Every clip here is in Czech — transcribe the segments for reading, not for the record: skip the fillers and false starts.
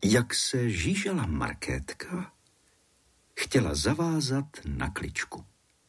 Jak se žížala Markétka, chtěla zavázat na kličku.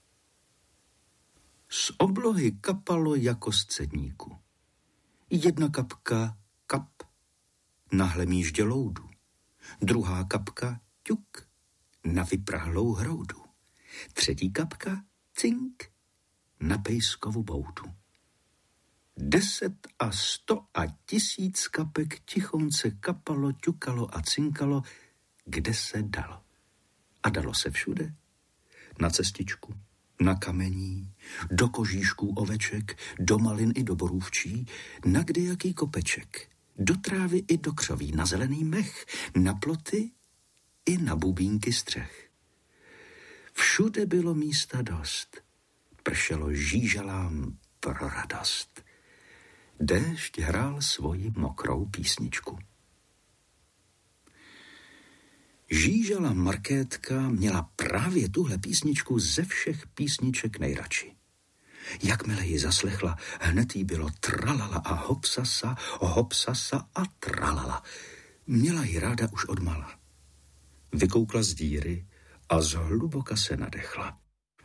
Z oblohy kapalo jako z cedníku. Jedna kapka, kap, na hlemíždě loudu. Druhá kapka, ťuk, na vyprahlou hroudu. Třetí kapka, cink, na pejskovu boudu. 10 a 100 a 1000 kapek tichonce kapalo, ťukalo a cinkalo, kde se dalo. A dalo se všude. Na cestičku, na kamení, do kožíšků oveček, do malin i do borůvčí, na kdejaký kopeček, do trávy i do křoví, na zelený mech, na ploty i na bubínky střech. Všude bylo místa dost. Pršelo žížalám pro radost. Déšť hrál svoji mokrou písničku. Žížala Markétka měla právě tuhle písničku ze všech písniček nejradši. Jakmile ji zaslechla, hned jí bylo tralala a hopsasa a tralala. Měla ji ráda už odmala. Vykoukla z díry a zhluboka se nadechla.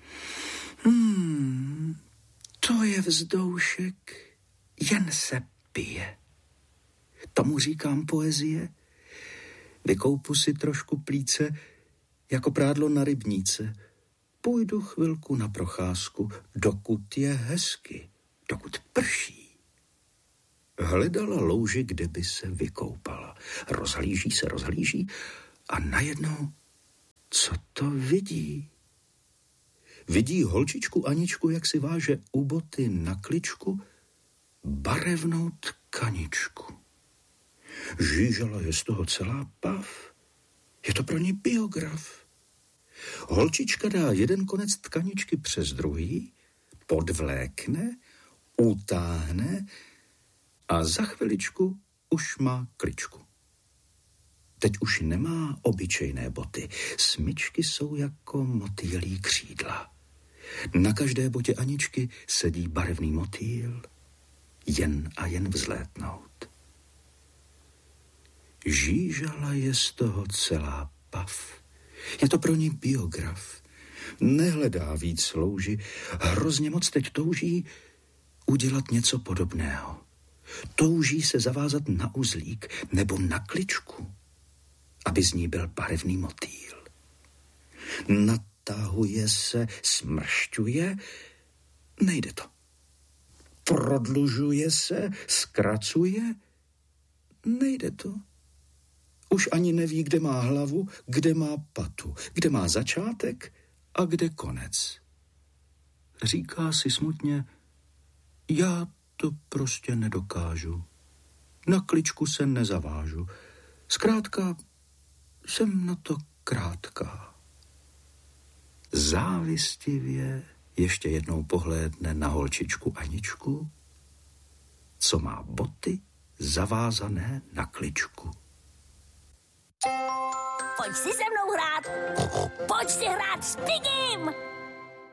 To je vzdoušek, jen se pije. Tomu říkám poezie. Vykoupu si trošku plíce, jako prádlo na rybníce. Půjdu chvilku na procházku, dokud je hezky, dokud prší. Hledala louži, kde by se vykoupala. Rozhlíží a najednou, co to vidí? Vidí holčičku Aničku, jak si váže u boty na kličku barevnou tkaničku. Žížala je z toho celá pav. Je to pro ní biograf. Holčička dá jeden konec tkaničky přes druhý, podvlékne, utáhne a za chviličku už má kličku. Teď už nemá obyčejné boty. Smyčky jsou jako motýlí křídla. Na každé botě Aničky sedí barevný motýl, jen a jen vzlétnout. Žížala je z toho celá pav. Je to pro ní biograf. Nehledá víc louži, hrozně moc teď touží udělat něco podobného. Touží se zavázat na uzlík nebo na kličku, aby z ní byl barevný motýl. Natahuje se, smršťuje, nejde to. Prodlužuje se, zkracuje, nejde to. Už ani neví, kde má hlavu, kde má patu, kde má začátek a kde konec. Říká si smutně, já to prostě nedokážu. Na kličku se nezavážu. Zkrátka, jsem na to krátká. Závistivě ještě jednou pohlédne na holčičku Aničku, co má boty zavázané na kličku. Pojď si se mnou hrát. Pojď si hrát s Pigim.